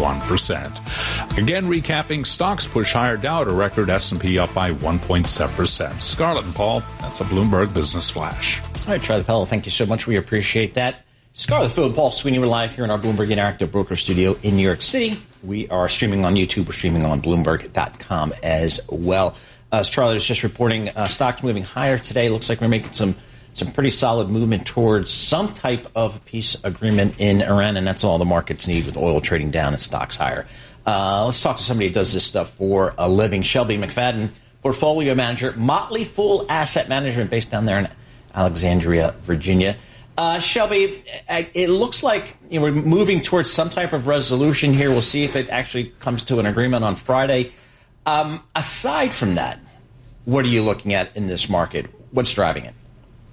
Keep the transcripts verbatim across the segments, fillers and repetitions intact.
one percent. Again, recapping, stocks push higher. Dow to record, S and P up by one point seven percent. Scarlett and Paul, that's a Bloomberg Business Flash. All right, Charlie Pellet, thank you so much. We appreciate that. Scarlett, Phil, and Paul Sweeney, we're live here in our Bloomberg Interactive Broker Studio in New York City. We are streaming on YouTube. We're streaming on Bloomberg dot com as well. As Charlie was just reporting, uh, stocks moving higher today. Looks like we're making some some pretty solid movement towards some type of peace agreement in Iran, and that's all the markets need with oil trading down and stocks higher. Uh, let's talk to somebody who does this stuff for a living. Shelby McFadden, portfolio manager, Motley Fool Asset Management, based down there in Alexandria, Virginia. Uh, Shelby, it looks like you know, we're moving towards some type of resolution here. We'll see if it actually comes to an agreement on Friday. Um, aside from that, what are you looking at in this market? What's driving it?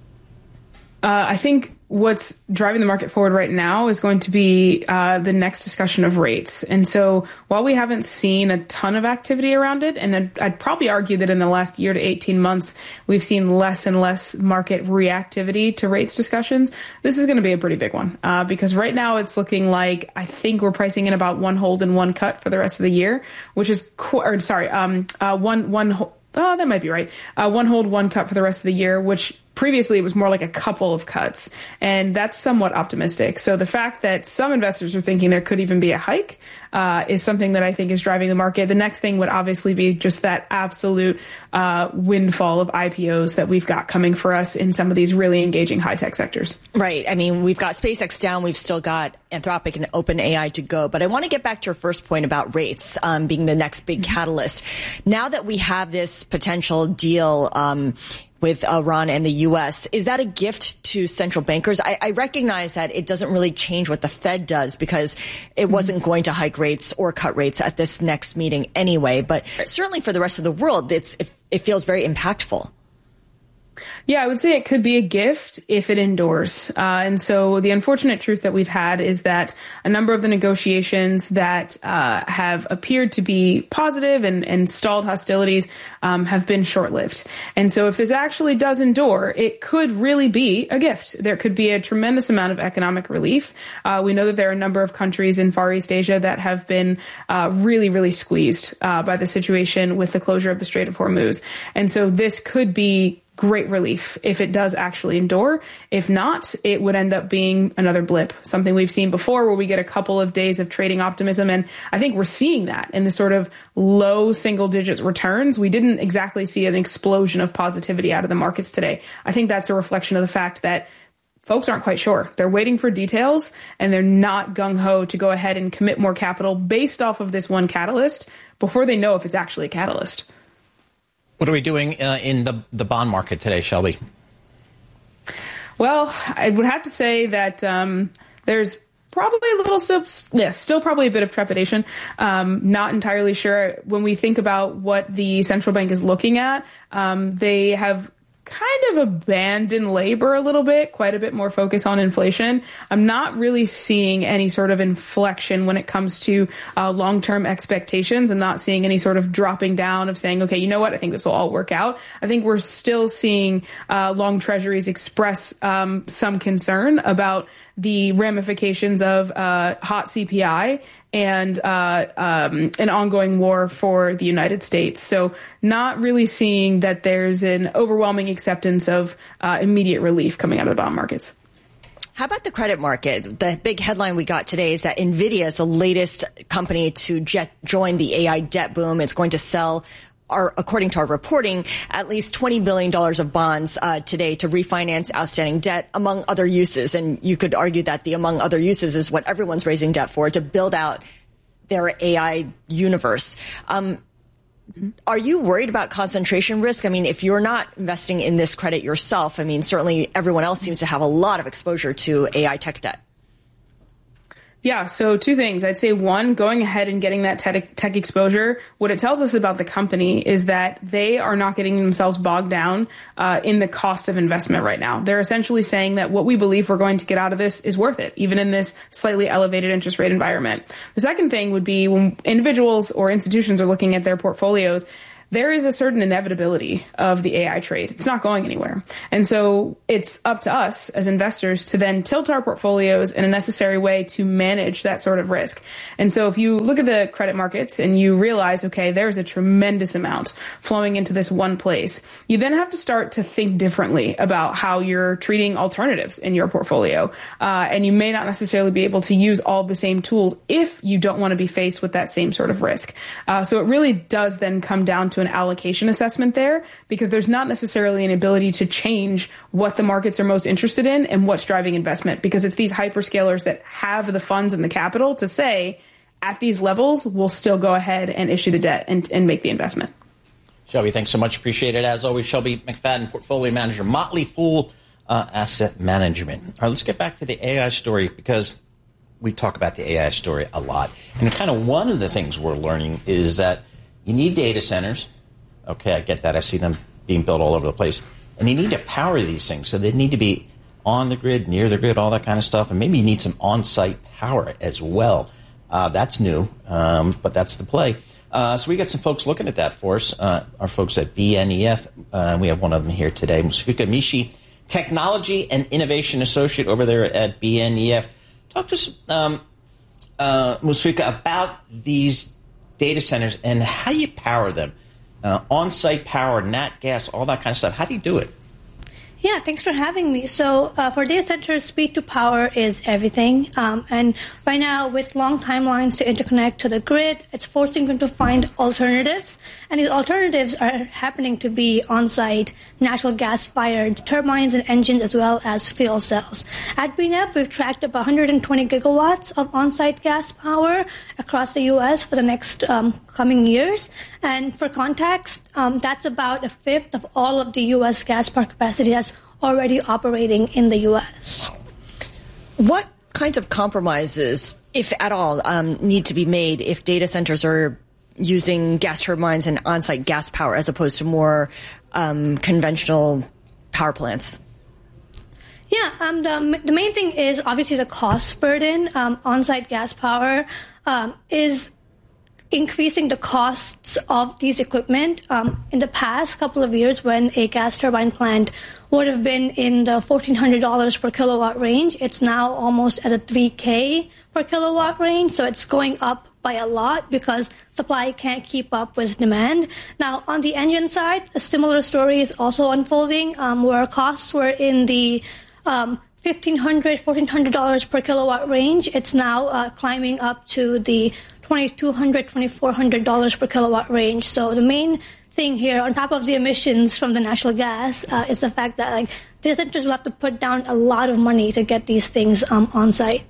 Uh, I think what's driving the market forward right now is going to be uh, the next discussion of rates. And so while we haven't seen a ton of activity around it, and I'd, I'd probably argue that in the last year to eighteen months, we've seen less and less market reactivity to rates discussions, this is going to be a pretty big one. Uh, because right now it's looking like, I think we're pricing in about one hold and one cut for the rest of the year, which is, qu- or sorry, um, uh, one, one, ho- oh, that might be right. Uh, one hold, one cut for the rest of the year, which previously it was more like a couple of cuts, and that's somewhat optimistic. So the fact that some investors are thinking there could even be a hike uh, is something that I think is driving the market. The next thing would obviously be just that absolute uh, windfall of I P Os that we've got coming for us in some of these really engaging high-tech sectors. Right. I mean, we've got SpaceX down. We've still got Anthropic and OpenAI to go. But I want to get back to your first point about rates um, being the next big mm-hmm. catalyst. Now that we have this potential deal um with Iran and the U S, is that a gift to central bankers? I, I recognize that it doesn't really change what the Fed does because it wasn't going to hike rates or cut rates at this next meeting anyway. But certainly for the rest of the world, it's, it, it feels very impactful. Yeah, I would say it could be a gift if it endures. Uh, and so the unfortunate truth that we've had is that a number of the negotiations that uh, have appeared to be positive and, and stalled hostilities um, have been short-lived. And so if this actually does endure, it could really be a gift. There could be a tremendous amount of economic relief. Uh, we know that there are a number of countries in Far East Asia that have been uh, really, really squeezed uh, by the situation with the closure of the Strait of Hormuz. And so this could be great relief if it does actually endure. If not, it would end up being another blip, something we've seen before where we get a couple of days of trading optimism. And I think we're seeing that in the sort of low single digits returns. We didn't exactly see an explosion of positivity out of the markets today. I think that's a reflection of the fact that folks aren't quite sure. They're waiting for details and they're not gung-ho to go ahead and commit more capital based off of this one catalyst before they know if it's actually a catalyst. What are we doing uh, in the, the bond market today, Shelby? Well, I would have to say that um, there's probably a little still, yeah, still probably a bit of trepidation. Um, not entirely sure. When we think about what the central bank is looking at, um, they have kind of abandoned labor a little bit, quite a bit more focus on inflation. I'm not really seeing any sort of inflection when it comes to uh, long-term expectations. I'm not seeing any sort of dropping down of saying, okay, you know what, I think this will all work out. I think we're still seeing uh, long treasuries express um, some concern about the ramifications of uh, hot C P I and uh, um, an ongoing war for the United States. So not really seeing that there's an overwhelming acceptance of uh, immediate relief coming out of the bond markets. How about the credit market? The big headline we got today is that NVIDIA is the latest company to jet, join the A I debt boom. It's going to sell, Our, according to our reporting, at least twenty billion dollars of bonds uh, today to refinance outstanding debt, among other uses. And you could argue that the among other uses is what everyone's raising debt for, to build out their A I universe. Um, are you worried about concentration risk? I mean, if you're not investing in this credit yourself, I mean, certainly everyone else seems to have a lot of exposure to A I tech debt. Yeah, so two things. I'd say one, going ahead and getting that tech, tech exposure, what it tells us about the company is that they are not getting themselves bogged down uh, in the cost of investment right now. They're essentially saying that what we believe we're going to get out of this is worth it, even in this slightly elevated interest rate environment. The second thing would be when individuals or institutions are looking at their portfolios, there is a certain inevitability of the A I trade. It's not going anywhere. And so it's up to us as investors to then tilt our portfolios in a necessary way to manage that sort of risk. And so if you look at the credit markets and you realize, okay, there's a tremendous amount flowing into this one place, you then have to start to think differently about how you're treating alternatives in your portfolio. Uh, and you may not necessarily be able to use all the same tools if you don't want to be faced with that same sort of risk. Uh, so it really does then come down to an allocation assessment there, because there's not necessarily an ability to change what the markets are most interested in and what's driving investment, because it's these hyperscalers that have the funds and the capital to say, at these levels, we'll still go ahead and issue the debt and, and make the investment. Shelby, thanks so much. Appreciate it. As always, Shelby McFadden, Portfolio Manager, Motley Fool uh, Asset Management. All right, let's get back to the A I story, because we talk about the A I story a lot. And kind of one of the things we're learning is that you need data centers. Okay, I get that. I see them being built all over the place. And you need to power these things. So they need to be on the grid, near the grid, all that kind of stuff. And maybe you need some on-site power as well. Uh, that's new, um, but that's the play. Uh, so we got some folks looking at that for us. Uh, our folks at B N E F. Uh, we have one of them here today, Musfika Mishi, Technology and Innovation Associate over there at B N E F. Talk to us, um, uh, Musfika, about these data centers and how you power them. Uh, on-site power, nat gas, all that kind of stuff. How do you do it? Yeah, thanks for having me. So uh, for data centers, speed to power is everything. Um, and right now, with long timelines to interconnect to the grid, it's forcing them to find alternatives. And these alternatives are happening to be on-site natural gas-fired turbines and engines, as well as fuel cells. At B N E F, we've tracked about one hundred twenty gigawatts of on-site gas power across the U S for the next um, coming years. And for context, um, that's about a fifth of all of the U S gas power capacity that's already operating in the U S. What kinds of compromises, if at all, um, need to be made if data centers are using gas turbines and on-site gas power as opposed to more um, conventional power plants? Yeah, um, the, the main thing is obviously the cost burden. Um, on-site gas power um, is increasing the costs of these equipment. Um, in the past couple of years, when a gas turbine plant would have been in the fourteen hundred dollars per kilowatt range, it's now almost at a three K per kilowatt range. So it's going up by a lot because supply can't keep up with demand. Now, on the engine side, a similar story is also unfolding, um, where costs were in the um, fifteen hundred dollars, fourteen hundred dollars per kilowatt range. It's now uh, climbing up to the twenty-two hundred dollars, twenty-four hundred dollars per kilowatt range. So the main thing here, on top of the emissions from the natural gas, uh, is the fact that like data centers will have to put down a lot of money to get these things um, on site.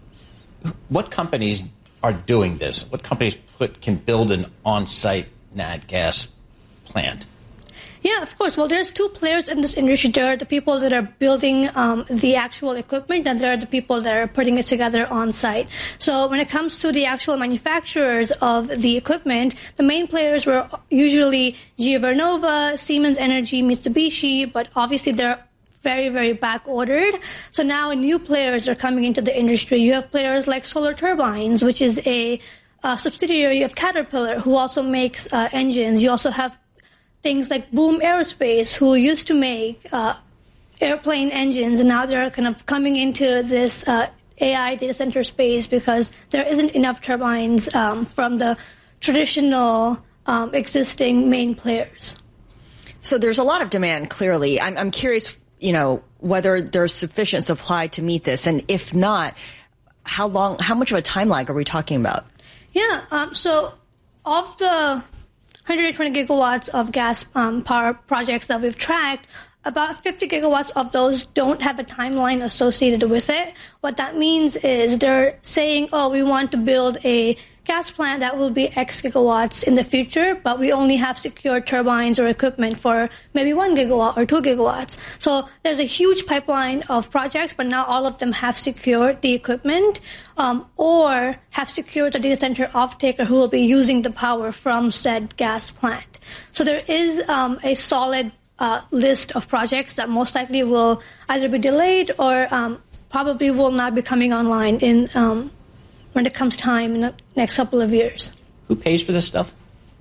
What companies are doing this? What companies put can build an on-site nat gas plant? Yeah, of course. Well, there's two players in this industry. There are the people that are building um, the actual equipment, and there are the people that are putting it together on site. So when it comes to the actual manufacturers of the equipment, the main players were usually G E Vernova, Siemens Energy, Mitsubishi, but obviously they're very, very back ordered. So now new players are coming into the industry. You have players like Solar Turbines, which is a, a subsidiary of Caterpillar, who also makes uh, engines. You also have things like Boom Aerospace, who used to make uh, airplane engines, and now they're kind of coming into this uh, A I data center space because there isn't enough turbines um, from the traditional um, existing main players. So there's a lot of demand, clearly. I'm, I'm curious, you know, whether there's sufficient supply to meet this, and if not, how long, how much of a time lag are we talking about? Yeah, um, so of the one hundred twenty gigawatts of gas um, power projects that we've tracked, about fifty gigawatts of those don't have a timeline associated with it. What that means is they're saying, oh, we want to build a gas plant that will be X gigawatts in the future, but we only have secured turbines or equipment for maybe one gigawatt or two gigawatts. So there's a huge pipeline of projects, but now all of them have secured the equipment um, or have secured the data center off-taker who will be using the power from said gas plant. So there is um, a solid uh, list of projects that most likely will either be delayed or um, probably will not be coming online in um when it comes time in the next couple of years. Who pays for this stuff?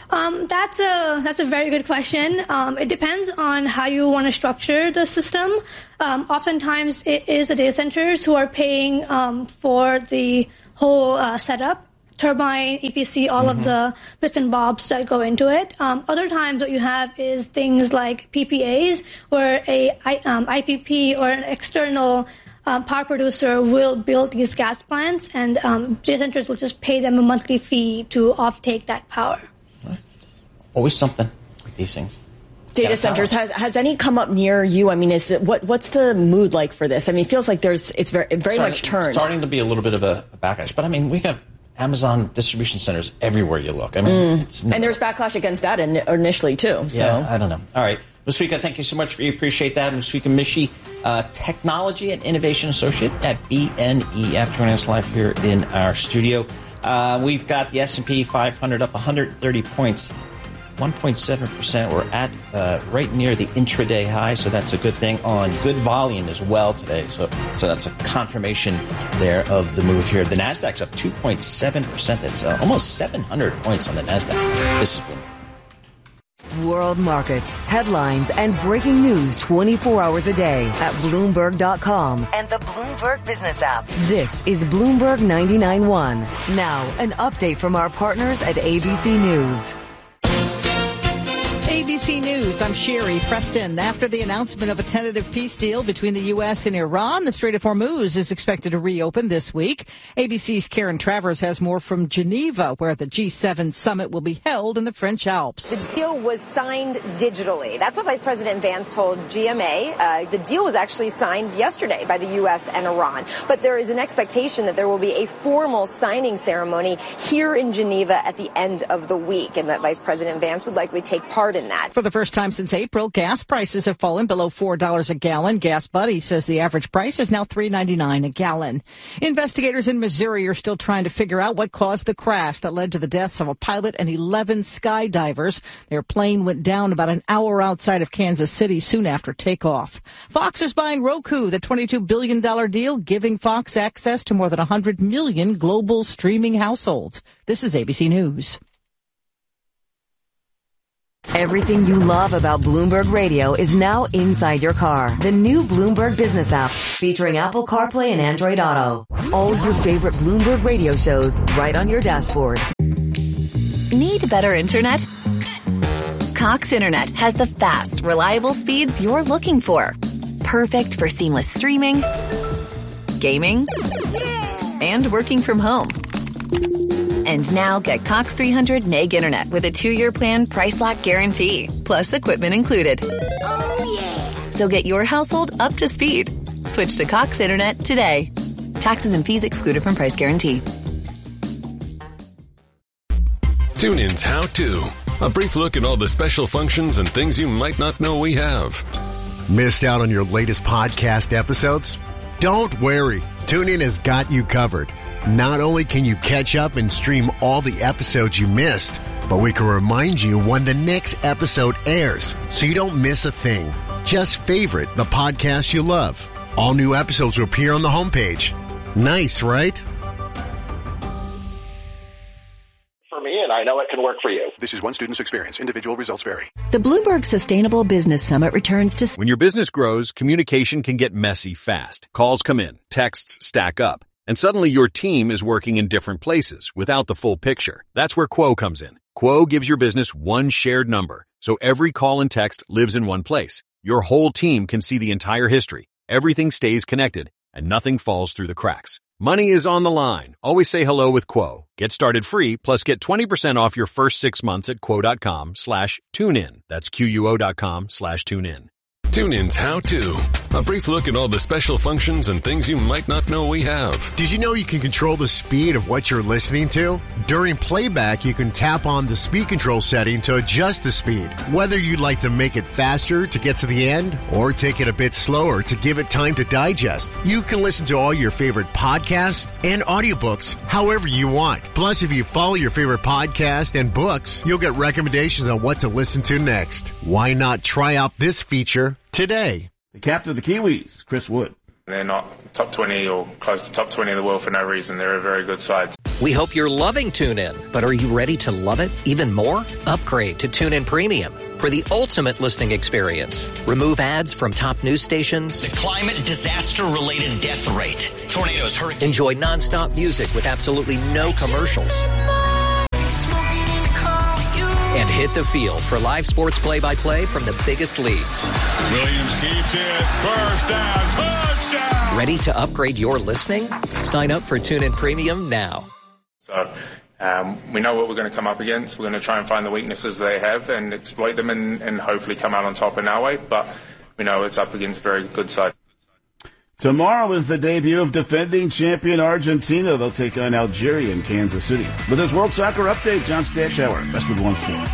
Um, that's a that's a very good question. Um, it depends on how you want to structure the system. Um, oftentimes, it is the data centers who are paying um, for the whole uh, setup, turbine, E P C, all mm-hmm. of the bits and bobs that go into it. Um, other times, what you have is things like P P As, where a um, I P P or an external Um, power producer will build these gas plants, and um, data centers will just pay them a monthly fee to offtake that power. Always something with these things. Data centers, has has any come up near you? I mean, is it, what what's the mood like for this? I mean, it feels like there's it's very very starting, much turned. Starting to be a little bit of a, a backlash, but I mean, we have Amazon distribution centers everywhere you look. I mean, mm. it's no, and there's backlash against that in, initially too. So. Yeah, I don't know. All right. Musfika, thank you so much. We appreciate that. Musfika Mishi, uh, Technology and Innovation Associate at B N E F, joining us live here in our studio. Uh, we've got the S and P five hundred up one hundred thirty points, one point seven percent. We're at uh, right near the intraday high, so that's a good thing, on good volume as well today. So, so that's a confirmation there of the move here. The Nasdaq's up two point seven percent. That's uh, almost seven hundred points on the Nasdaq. This is good. World markets, headlines, and breaking news twenty-four hours a day at Bloomberg dot com and the Bloomberg Business app. This is Bloomberg ninety-nine point one. Now, an update from our partners at A B C News. A B C News, I'm Sherry Preston. After the announcement of a tentative peace deal between the U S and Iran, the Strait of Hormuz is expected to reopen this week. A B C's Karen Travers has more from Geneva, where the G seven summit will be held in the French Alps. The deal was signed digitally. That's what Vice President Vance told G M A. Uh, the deal was actually signed yesterday by the U S and Iran. But there is an expectation that there will be a formal signing ceremony here in Geneva at the end of the week, and that Vice President Vance would likely take part in that. For the first time since April, gas prices have fallen below four dollars a gallon. Gas Buddy says the average price is now three ninety-nine a gallon. Investigators in Missouri are still trying to figure out what caused the crash that led to the deaths of a pilot and eleven skydivers. Their plane went down about an hour outside of Kansas City soon after takeoff. Fox is buying Roku, the twenty-two billion dollars deal, giving Fox access to more than one hundred million global streaming households. This is A B C News. Everything you love about Bloomberg Radio is now inside your car. The new Bloomberg Business app, featuring Apple CarPlay and Android Auto. All your favorite Bloomberg Radio shows right on your dashboard. Need better internet? Cox Internet has the fast, reliable speeds you're looking for. Perfect for seamless streaming, gaming, and working from home. And now get Cox three hundred meg internet with a two-year plan, price lock guarantee, plus equipment included. Oh, yeah. So get your household up to speed. Switch to Cox Internet today. Taxes and fees excluded from price guarantee. TuneIn's How To. A brief look at all the special functions and things you might not know we have. Missed out on your latest podcast episodes? Don't worry. TuneIn has got you covered. Not only can you catch up and stream all the episodes you missed, but we can remind you when the next episode airs, so you don't miss a thing. Just favorite the podcast you love. All new episodes will appear on the homepage. Nice, right? For me, and I know it can work for you. This is one student's experience. Individual results vary. The Bloomberg Sustainable Business Summit returns to... When your business grows, communication can get messy fast. Calls come in, texts stack up. And suddenly your team is working in different places without the full picture. That's where Quo comes in. Quo gives your business one shared number, so every call and text lives in one place. Your whole team can see the entire history. Everything stays connected, and nothing falls through the cracks. Money is on the line. Always say hello with Quo. Get started free, plus get twenty percent off your first six months at quo.com slash tune in. That's Q-U-O dot com slash tune in. TuneIn's How To. A brief look at all the special functions and things you might not know we have. Did you know you can control the speed of what you're listening to? During playback, you can tap on the speed control setting to adjust the speed. Whether you'd like to make it faster to get to the end or take it a bit slower to give it time to digest, you can listen to all your favorite podcasts and audiobooks however you want. Plus, if you follow your favorite podcast and books, you'll get recommendations on what to listen to next. Why not try out this feature today? The captain of the Kiwis, Chris Wood. They're not top twenty or close to top twenty in the world for no reason. They're a very good side. We hope you're loving TuneIn, but are you ready to love it even more? Upgrade to TuneIn Premium for the ultimate listening experience. Remove ads from top news stations. The climate disaster-related death rate. Tornadoes, hurricanes. Enjoy nonstop music with absolutely no commercials. And hit the field for live sports play-by-play from the biggest leagues. Williams keeps it. First down. Touchdown. Ready to upgrade your listening? Sign up for TuneIn Premium now. So um, we know what we're going to come up against. We're going to try and find the weaknesses they have and exploit them and, and hopefully come out on top in our way. But we know it's up against a very good side. Tomorrow is the debut of defending champion Argentina. They'll take on Algeria in Kansas City. With this World Soccer Update, John Stashower, Best with One Sports.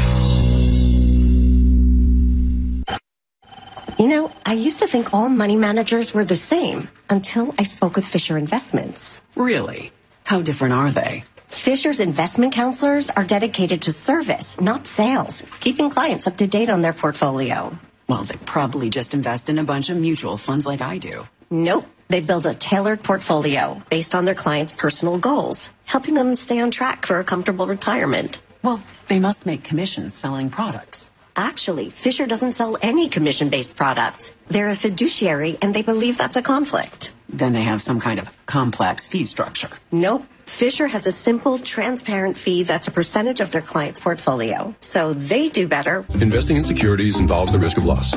You know, I used to think all money managers were the same until I spoke with Fisher Investments. Really? How different are they? Fisher's investment counselors are dedicated to service, not sales, keeping clients up to date on their portfolio. Well, they probably just invest in a bunch of mutual funds like I do. Nope. They build a tailored portfolio based on their clients' personal goals, helping them stay on track for a comfortable retirement. Well, they must make commissions selling products. Actually, Fisher doesn't sell any commission-based products. They're a fiduciary, and they believe that's a conflict. Then they have some kind of complex fee structure. Nope. Fisher has a simple, transparent fee that's a percentage of their client's portfolio. So they do better. Investing in securities involves the risk of loss.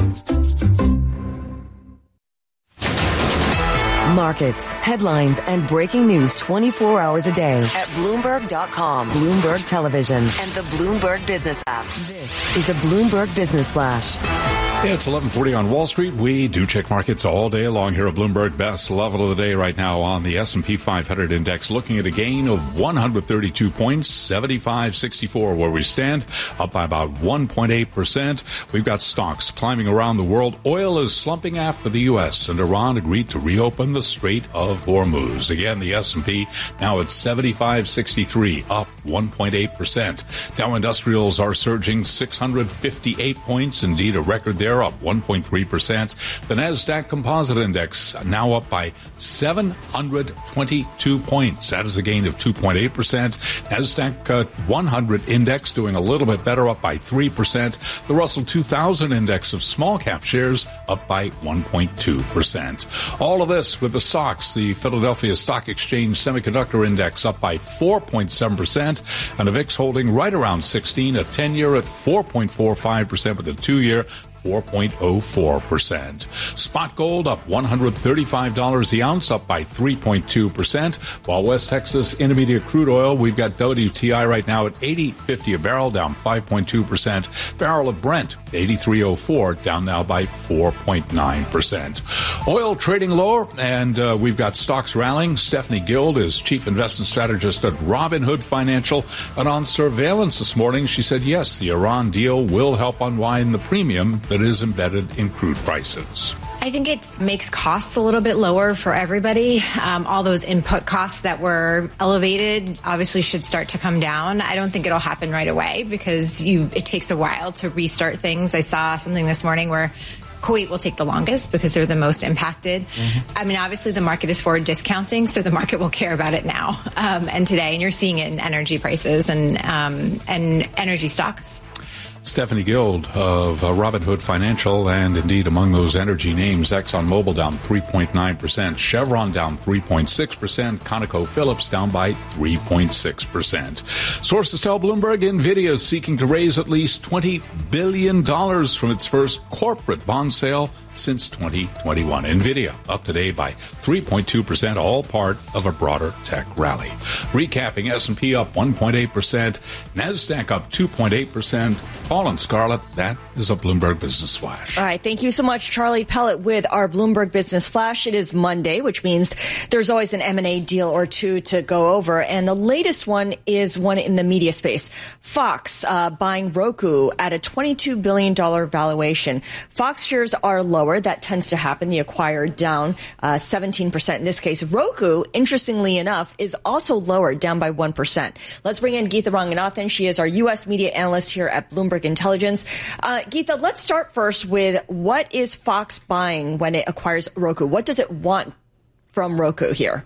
Markets, headlines, and breaking news twenty-four hours a day at Bloomberg dot com, Bloomberg Television, and the Bloomberg Business app. This is a Bloomberg Business Flash. Yeah, it's eleven forty on Wall Street. We do check markets all day long here at Bloomberg. Best level of the day right now on the S and P five hundred index, looking at a gain of one hundred thirty-two points, seventy-five sixty-four where we stand, up by about one point eight percent. We've got stocks climbing around the world. Oil is slumping after the U S and Iran agreed to reopen the Strait of Hormuz. Again, the S and P now at seventy-five sixty-three, up one point eight percent. Dow Industrials are surging six hundred fifty-eight points, indeed a record there, up one point three percent. The NASDAQ Composite Index now up by seven hundred twenty-two points. That is a gain of two point eight percent. NASDAQ uh, one hundred Index doing a little bit better, up by three percent. The Russell two thousand Index of small cap shares up by one point two percent. All of this with the S O X, the Philadelphia Stock Exchange Semiconductor Index, up by four point seven percent, and a V I X holding right around sixteen, a ten-year at four point four five percent with a two-year four point oh four percent. Spot gold up one hundred thirty-five dollars the ounce, up by three point two percent. While West Texas Intermediate crude oil, we've got W T I right now at eighty fifty a barrel, down five point two percent. Barrel of Brent, eighty-three oh four, down now by four point nine percent. Oil trading lower, and uh, we've got stocks rallying. Stephanie Guild is Chief Investment Strategist at Robinhood Financial, and on surveillance this morning, she said, yes, the Iran deal will help unwind the premium that is embedded in crude prices. I think it makes costs a little bit lower for everybody. Um, all those input costs that were elevated obviously should start to come down. I don't think it'll happen right away because you it takes a while to restart things. I saw something this morning where Kuwait will take the longest because they're the most impacted. Mm-hmm. I mean, obviously the market is forward discounting, so the market will care about it now um, and today. And you're seeing it in energy prices and um, and energy stocks. Stephanie Guild of uh, Robinhood Financial, and indeed among those energy names, ExxonMobil down three point nine percent, Chevron down three point six percent, ConocoPhillips down by three point six percent. Sources tell Bloomberg NVIDIA is seeking to raise at least twenty billion dollars from its first corporate bond sale since twenty twenty-one. NVIDIA up today by three point two percent, all part of a broader tech rally. Recapping, S and P up one point eight percent, NASDAQ up two point eight percent. Paul and Scarlett, that is a Bloomberg Business Flash. All right. Thank you so much, Charlie Pellet, with our Bloomberg Business Flash. It is Monday, which means there's always an M and A deal or two to go over. And the latest one is one in the media space. Fox uh, buying Roku at a twenty-two billion dollars valuation. Fox shares are low lower. That tends to happen. The acquired down uh, seventeen percent in this case. Roku, interestingly enough, is also lower, down by one percent. Let's bring in Geetha Ranganathan. She is our U S media analyst here at Bloomberg Intelligence. Uh, Geetha, let's start first with what is Fox buying when it acquires Roku? What does it want from Roku here?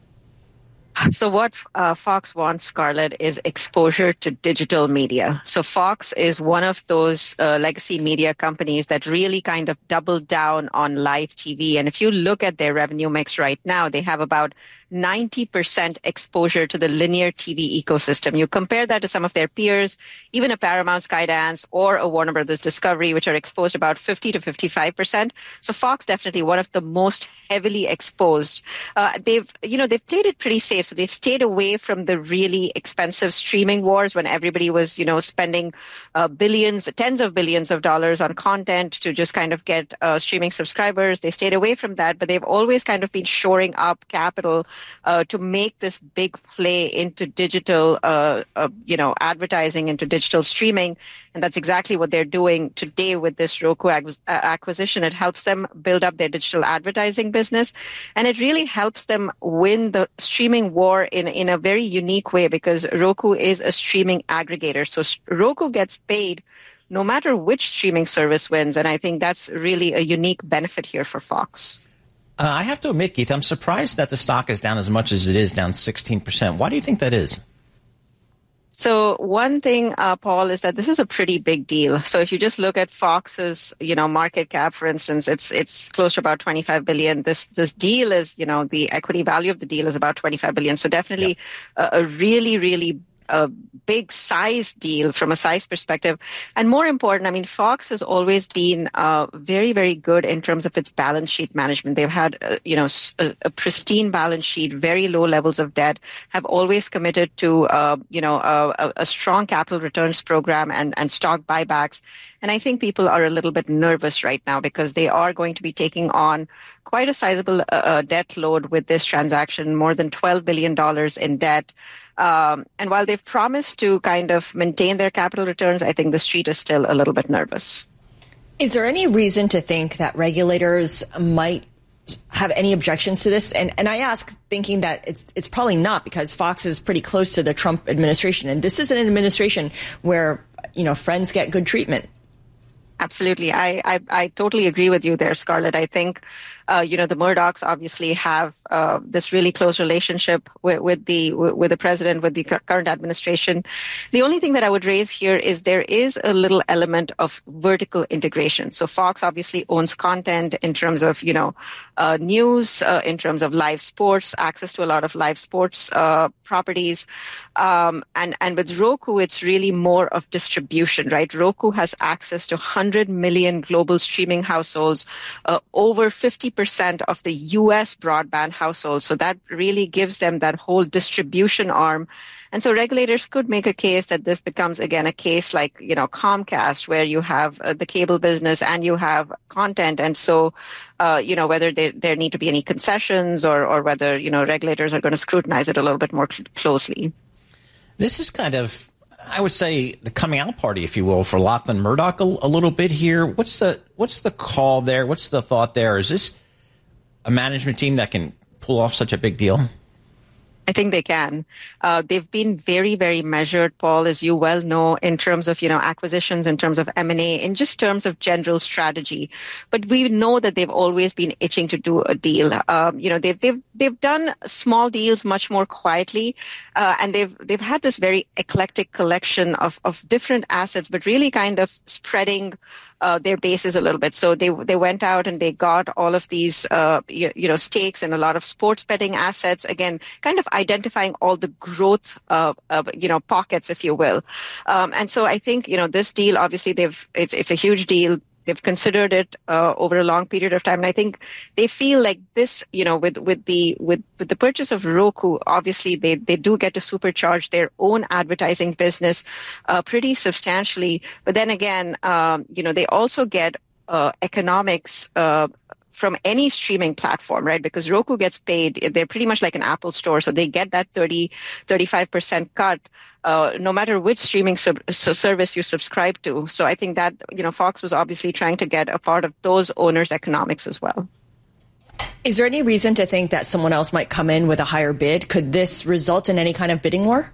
So what uh, Fox wants, Scarlett, is exposure to digital media. So Fox is one of those uh, legacy media companies that really kind of doubled down on live T V. And if you look at their revenue mix right now, they have about ninety percent exposure to the linear T V ecosystem. You compare that to some of their peers, even a Paramount Skydance or a Warner Brothers Discovery, which are exposed about fifty to fifty-five percent. So Fox definitely one of the most heavily exposed. Uh, they've, you know, they've played it pretty safe. So they've stayed away from the really expensive streaming wars when everybody was, you know, spending uh, billions, tens of billions of dollars on content to just kind of get uh, streaming subscribers. They stayed away from that, but they've always kind of been shoring up capital Uh, to make this big play into digital, uh, uh, you know, advertising, into digital streaming. And that's exactly what they're doing today with this Roku ac- acquisition. It helps them build up their digital advertising business. And it really helps them win the streaming war in, in a very unique way, because Roku is a streaming aggregator. So Roku gets paid no matter which streaming service wins. And I think that's really a unique benefit here for Fox. Uh, I have to admit, Keith, I'm surprised that the stock is down as much as it is, down sixteen percent. Why do you think that is? So one thing, uh, Paul, is that this is a pretty big deal. So if you just look at Fox's, you know, market cap, for instance, it's it's close to about twenty-five billion. This this deal is, you know, the equity value of the deal is about twenty-five billion. So definitely yeah. a, a really, really a big size deal from a size perspective. And more important, I mean, Fox has always been uh, very, very good in terms of its balance sheet management. They've had, uh, you know, a, a pristine balance sheet, very low levels of debt, have always committed to, uh, you know, a, a strong capital returns program and, and stock buybacks. And I think people are a little bit nervous right now because they are going to be taking on quite a sizable uh, debt load with this transaction, more than twelve billion dollars in debt. Um, and while they've promised to kind of maintain their capital returns, I think the street is still a little bit nervous. Is there any reason to think that regulators might have any objections to this? And, and I ask thinking that it's, it's probably not, because Fox is pretty close to the Trump administration. And this is an administration where, you know, friends get good treatment. Absolutely. I, I, I totally agree with you there, Scarlett. I think, uh, you know, the Murdochs obviously have uh, this really close relationship with, with the with the president, with the current administration. The only thing that I would raise here is there is a little element of vertical integration. So Fox obviously owns content in terms of, you know, uh, news, uh, in terms of live sports, access to a lot of live sports uh, properties. Um, and, and with Roku, it's really more of distribution, right? Roku has access to one hundred million global streaming households, uh, over fifty percent of the U S broadband households. So that really gives them that whole distribution arm. And so regulators could make a case that this becomes, again, a case like, you know, Comcast, where you have uh, the cable business and you have content. And so, uh, you know, whether there, there need to be any concessions or, or whether, you know, regulators are going to scrutinize it a little bit more cl- closely. This is kind of, I would say, the coming out party, if you will, for Lachlan Murdoch a, a little bit here. What's the what's the call there? What's the thought there? Is this a management team that can pull off such a big deal? I think they can. Uh, they've been very, very measured, Paul, as you well know, in terms of, you know, acquisitions, in terms of M and A, in just terms of general strategy. But we know that they've always been itching to do a deal. Um, you know, they've they've they've done small deals much more quietly, uh, and they've they've had this very eclectic collection of of different assets, but really kind of spreading Uh, their bases a little bit. So they they went out and they got all of these, uh, you, you know, stakes in a lot of sports betting assets. Again, kind of identifying all the growth, uh, of, you know, pockets, if you will. Um, and so I think, you know, this deal, obviously, they've it's it's a huge deal. They've considered it uh, over a long period of time, and I think they feel like this, you know, with with the with, with the purchase of Roku, obviously they they do get to supercharge their own advertising business uh, pretty substantially. But then again, um, you know, they also get uh, economics. Uh, from any streaming platform, right? Because Roku gets paid, they're pretty much like an Apple store, so they get that thirty, thirty-five percent cut uh, no matter which streaming sub- service you subscribe to. So I think that, you know, Fox was obviously trying to get a part of those owners' economics as well. Is there any reason to think that someone else might come in with a higher bid? Could this result in any kind of bidding war?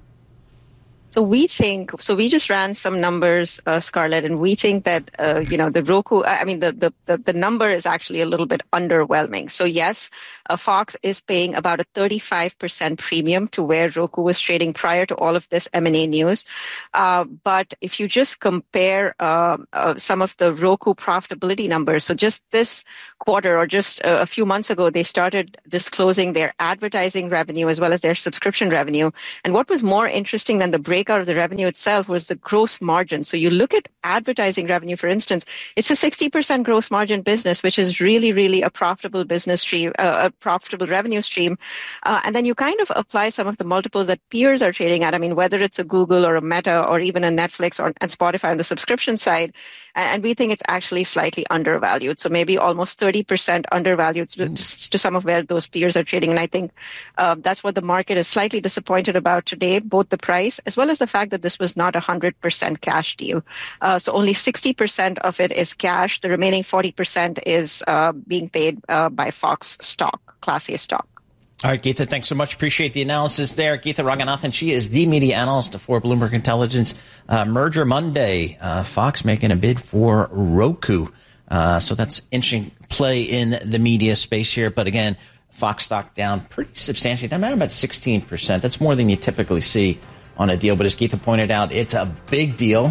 So we think, so we just ran some numbers, uh, Scarlett, and we think that, uh, you know, the Roku, I mean, the, the, the, the number is actually a little bit underwhelming. So yes, uh, Fox is paying about a thirty-five percent premium to where Roku was trading prior to all of this M and A news. Uh, but if you just compare uh, uh, some of the Roku profitability numbers, so just this quarter or just a, a few months ago, they started disclosing their advertising revenue as well as their subscription revenue. And what was more interesting than the break out of the revenue itself was the gross margin. So you look at advertising revenue, for instance, it's a sixty percent gross margin business, which is really, really a profitable business stream, uh, a profitable revenue stream. Uh, and then you kind of apply some of the multiples that peers are trading at. I mean, whether it's a Google or a Meta or even a Netflix or and Spotify on the subscription side. And, and we think it's actually slightly undervalued. So maybe almost thirty percent undervalued to, to some of where those peers are trading. And I think uh, that's what the market is slightly disappointed about today, both the price as well as the fact that this was not a one hundred percent cash deal. Uh, so only sixty percent of it is cash. The remaining forty percent is uh, being paid uh, by Fox stock, Class A stock. All right, Geetha, thanks so much. Appreciate the analysis there. Geetha Ranganathan, she is the media analyst for Bloomberg Intelligence. Uh, Merger Monday, uh, Fox making a bid for Roku. Uh, so that's interesting play in the media space here. But again, Fox stock down pretty substantially. Down about sixteen percent. That's more than you typically see on a deal. But as Geetha pointed out, it's a big deal.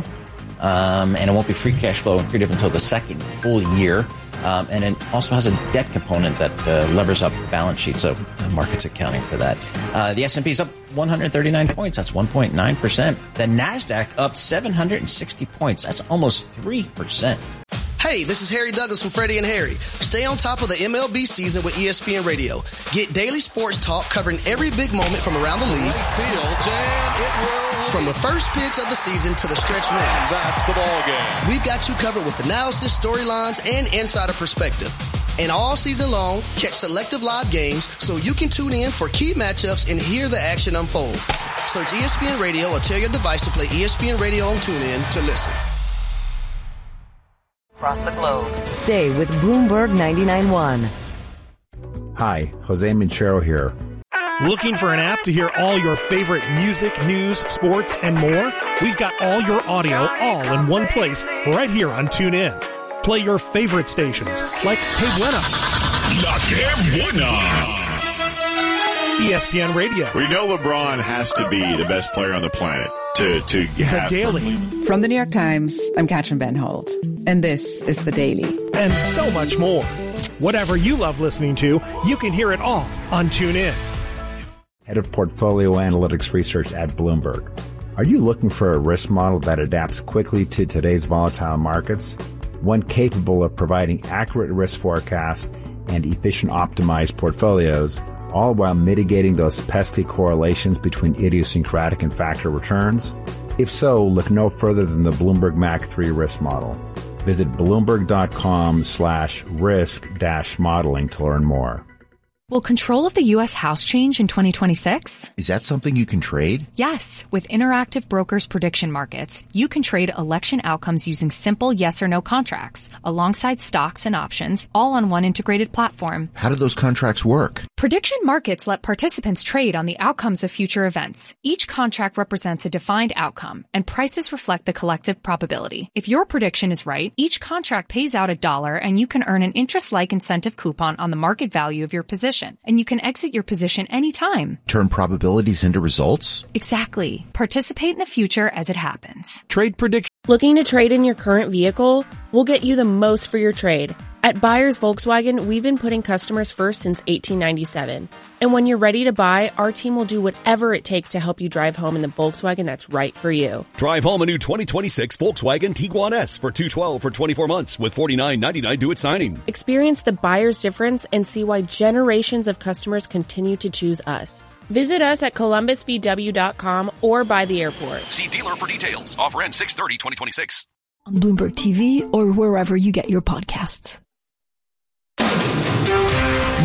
Um, and it won't be free cash flow accretive until the second full year. Um, and it also has a debt component that uh, levers up the balance sheet, so the market's accounting for that. Uh, the S and P is up one hundred thirty-nine points. That's one point nine percent. The NASDAQ up seven hundred sixty points. That's almost three percent. Hey, this is Harry Douglas from Freddie and Harry. Stay on top of the M L B season with E S P N Radio. Get daily sports talk covering every big moment from around the league. Fields, and it will. From the first pitch of the season to the stretch run. That's the ball game. We've got you covered with analysis, storylines, and insider perspective. And all season long, catch selective live games so you can tune in for key matchups and hear the action unfold. Search E S P N Radio or tell your device to play E S P N Radio on TuneIn to listen. Across the globe. Stay with Bloomberg ninety-nine point one. Hi, Jose Minchero here. Looking for an app to hear all your favorite music, news, sports, and more? We've got all your audio all in one place right here on TuneIn. Play your favorite stations like Que Buena, La Que Buena, E S P N Radio. We know LeBron has to be the best player on the planet to, to have. The Daily. From the New York Times, I'm Katrin Ben Holt, and this is The Daily. And so much more. Whatever you love listening to, you can hear it all on TuneIn. Head of Portfolio Analytics Research at Bloomberg. Are you looking for a risk model that adapts quickly to today's volatile markets? One capable of providing accurate risk forecasts and efficient optimized portfolios, all while mitigating those pesky correlations between idiosyncratic and factor returns? If so, look no further than the Bloomberg M A C three risk model. Visit Bloomberg.com slash risk dash modeling to learn more. Will control of the U S House change in twenty twenty-six? Is that something you can trade? Yes. With Interactive Brokers Prediction Markets, you can trade election outcomes using simple yes or no contracts, alongside stocks and options, all on one integrated platform. How do those contracts work? Prediction markets let participants trade on the outcomes of future events. Each contract represents a defined outcome, and prices reflect the collective probability. If your prediction is right, each contract pays out a dollar, and you can earn an interest-like incentive coupon on the market value of your position. And you can exit your position anytime. Turn probabilities into results? Exactly. Participate in the future as it happens. Trade prediction. Looking to trade in your current vehicle? We'll get you the most for your trade. At Buyers Volkswagen, we've been putting customers first since eighteen ninety-seven. And when you're ready to buy, our team will do whatever it takes to help you drive home in the Volkswagen that's right for you. Drive home a new twenty twenty-six Volkswagen Tiguan S for two hundred twelve dollars for twenty-four months with forty-nine ninety-nine due at signing. Experience the buyer's difference and see why generations of customers continue to choose us. Visit us at columbus v w dot com or by the airport. See dealer for details. Offer ends six thirty twenty twenty-six. On Bloomberg T V or wherever you get your podcasts.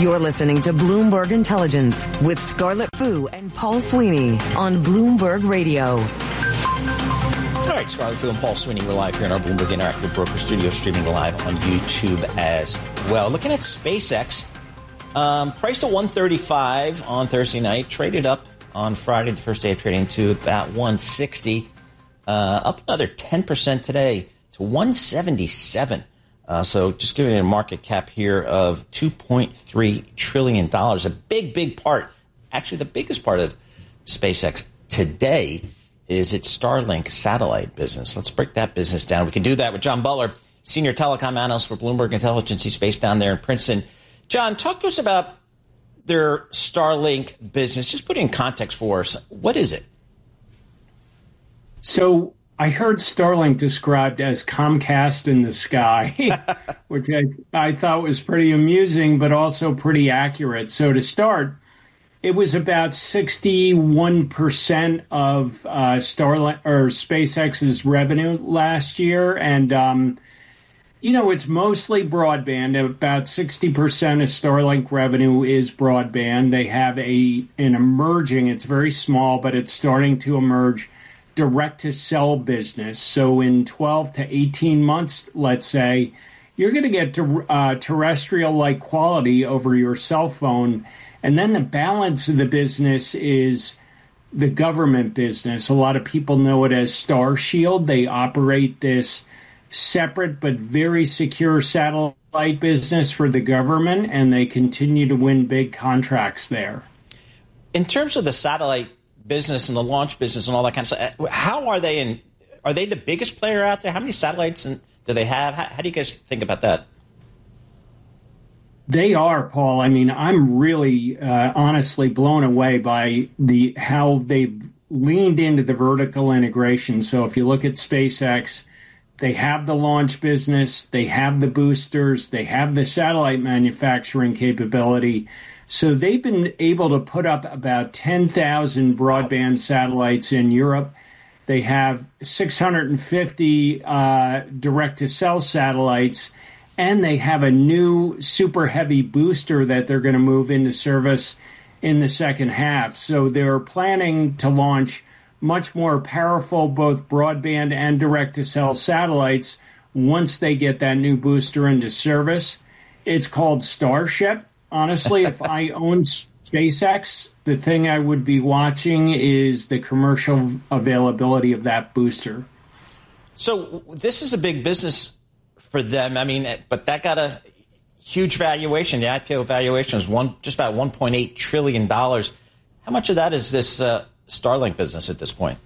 You're listening to Bloomberg Intelligence with Scarlett Fu and Paul Sweeney on Bloomberg Radio. All right, Scarlett Fu and Paul Sweeney, we're live here in our Bloomberg Interactive Broker Studio, streaming live on YouTube as well. Looking at SpaceX, um, priced at one thirty-five on Thursday night, traded up on Friday, the first day of trading, to about one sixty, uh, up another ten percent today to one seventy-seven. Uh, so just giving it a market cap here of two point three trillion dollars. A big, big part, actually the biggest part of SpaceX today is its Starlink satellite business. Let's break that business down. We can do that with John Butler, Senior Telecom Analyst for Bloomberg Intelligence. He's based down there in Princeton. John, talk to us about their Starlink business. Just put it in context for us. What is it? So I heard Starlink described as Comcast in the sky, which I, I thought was pretty amusing, but also pretty accurate. So to start, it was about sixty-one percent of uh, Starlink or SpaceX's revenue last year. And, um, you know, it's mostly broadband. About sixty percent of Starlink revenue is broadband. They have a an emerging, it's very small, but it's starting to emerge, direct-to-cell business. So in twelve to eighteen months, let's say, you're going to get to, uh, terrestrial-like quality over your cell phone. And then the balance of the business is the government business. A lot of people know it as Starshield. They operate this separate but very secure satellite business for the government, and they continue to win big contracts there. In terms of the satellite business and the launch business and all that kind of stuff, how are they in? Are they the biggest player out there? How many satellites do they have? How, how do you guys think about that? They are, Paul. I mean, I'm really uh, honestly blown away by the how they've leaned into the vertical integration. So if you look at SpaceX, they have the launch business, they have the boosters, they have the satellite manufacturing capability. So they've been able to put up about ten thousand broadband satellites in Europe. They have six hundred fifty uh, direct-to-cell satellites, and they have a new super heavy booster that they're going to move into service in the second half. So they're planning to launch much more powerful both broadband and direct-to-cell satellites once they get that new booster into service. It's called Starship. Honestly, if I owned SpaceX, the thing I would be watching is the commercial availability of that booster. So this is a big business for them. I mean, but that got a huge valuation. The I P O valuation was one just about one point eight trillion dollars. How much of that is this uh, Starlink business at this point?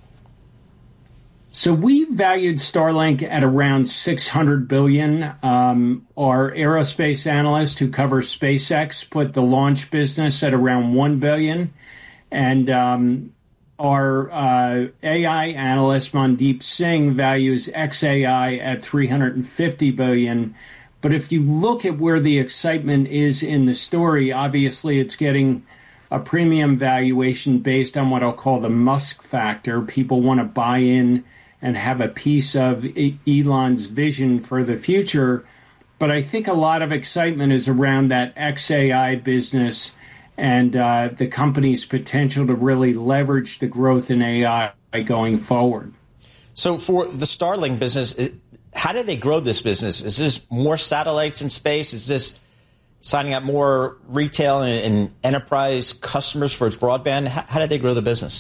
So we valued Starlink at around six hundred billion dollars. Um, our aerospace analyst who covers SpaceX put the launch business at around one billion dollars. And um, our uh, A I analyst, Mandeep Singh, values X A I at three hundred fifty billion dollars. But if you look at where the excitement is in the story, obviously it's getting a premium valuation based on what I'll call the Musk factor. People want to buy in and have a piece of Elon's vision for the future. But I think a lot of excitement is around that X A I business and uh, the company's potential to really leverage the growth in A I going forward. So for the Starlink business, how do they grow this business? Is this more satellites in space? Is this signing up more retail and, and enterprise customers for its broadband? How, how did they grow the business?